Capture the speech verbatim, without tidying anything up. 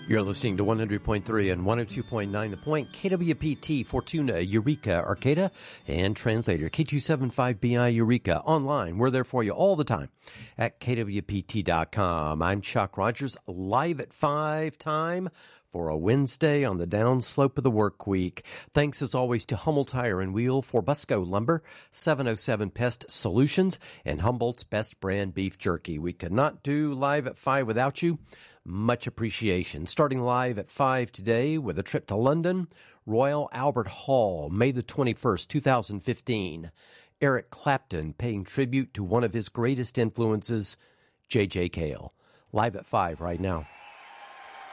You're listening to one hundred point three and one oh two point nine The Point, K W P T, Fortuna, Eureka, Arcata, and Translator, K two seventy-five B I Eureka. Online, we're there for you all the time at K W P T dot com. I'm Chuck Rogers, live at five time for a Wednesday on the downslope of the work week. Thanks as always to Hummel Tire and Wheel, for Busco Lumber, seven oh seven Pest Solutions, and Humboldt's Best Brand Beef Jerky. We could not do live at five without you. Much appreciation. Starting live at five today with a trip to London, Royal Albert Hall, May the twenty-first, twenty fifteen. Eric Clapton paying tribute to one of his greatest influences, J J. Cale. Live at five right now.